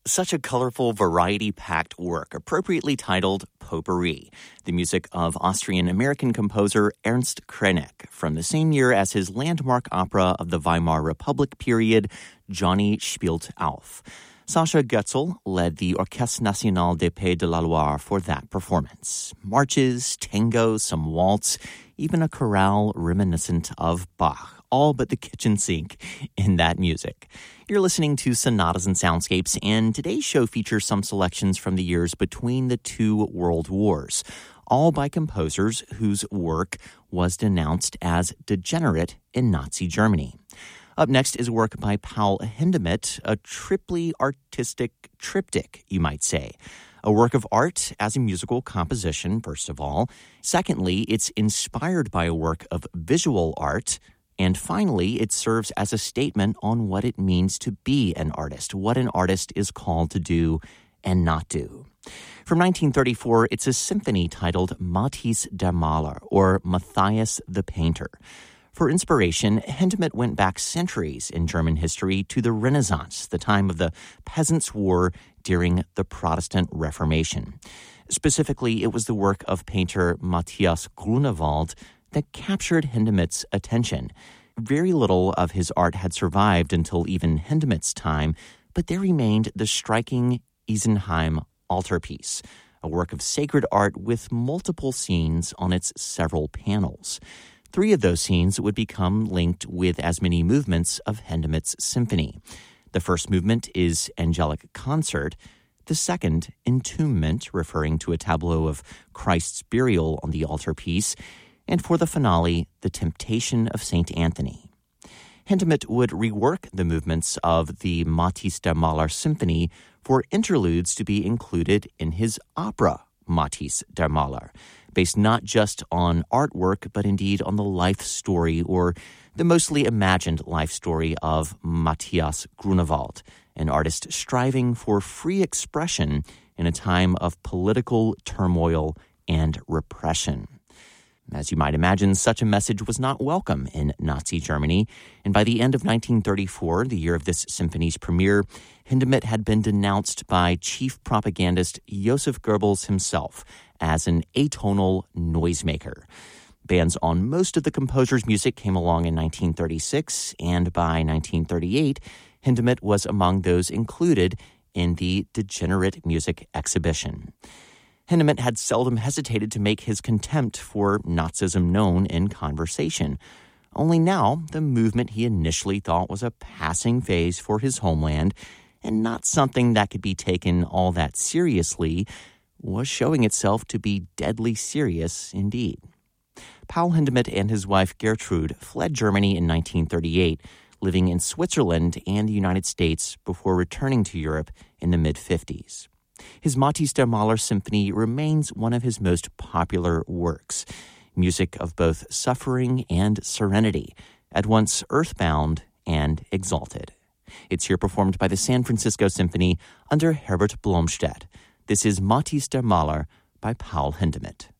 Such a colorful, variety-packed work, appropriately titled Potpourri, the music of Austrian-American composer Ernst Krenek from the same year as his landmark opera of the Weimar Republic period, Johnny Spielt Auf. Sascha Goetzel led the Orchestre National des Pays de la Loire for that performance. Marches, tango, some waltz, even a chorale reminiscent of Bach, all but the kitchen sink in that music. You're listening to Sonatas and Soundscapes, and today's show features some selections from the years between the two world wars, all by composers whose work was denounced as degenerate in Nazi Germany. Up next is work by Paul Hindemith, a triply artistic triptych, you might say. A work of art as a musical composition, first of all. Secondly, it's inspired by a work of visual art. And finally, it serves as a statement on what it means to be an artist, what an artist is called to do and not do. From 1934, it's a symphony titled Matthäus der Maler, or Matthias the Painter. For inspiration, Hindemith went back centuries in German history to the Renaissance, the time of the Peasants' War during the Protestant Reformation. Specifically, it was the work of painter Matthias Grunewald that captured Hindemith's attention. Very little of his art had survived until even Hindemith's time, but there remained the striking Isenheim altarpiece, a work of sacred art with multiple scenes on its several panels. 3 of those scenes would become linked with as many movements of Hindemith's symphony. The first movement is Angelic Concert, the second, Entombment, referring to a tableau of Christ's burial on the altarpiece, and for the finale, The Temptation of St. Anthony. Hindemith would rework the movements of the Matthäus der Maler Symphony for interludes to be included in his opera, Matthäus der Maler, based not just on artwork, but indeed on the life story, or the mostly imagined life story of Matthias Grunewald, an artist striving for free expression in a time of political turmoil and repression. As you might imagine, such a message was not welcome in Nazi Germany, and by the end of 1934, the year of this symphony's premiere, Hindemith had been denounced by chief propagandist Joseph Goebbels himself as an atonal noisemaker. Bans on most of the composer's music came along in 1936, and by 1938, Hindemith was among those included in the Degenerate Music exhibition. Hindemith had seldom hesitated to make his contempt for Nazism known in conversation. Only now, the movement he initially thought was a passing phase for his homeland and not something that could be taken all that seriously was showing itself to be deadly serious indeed. Paul Hindemith and his wife Gertrude fled Germany in 1938, living in Switzerland and the United States before returning to Europe in the mid-50s. His Matthäus der Maler Symphony remains one of his most popular works, music of both suffering and serenity, at once earthbound and exalted. It's here performed by the San Francisco Symphony under Herbert Blomstedt. This is Matthäus der Maler by Paul Hindemith.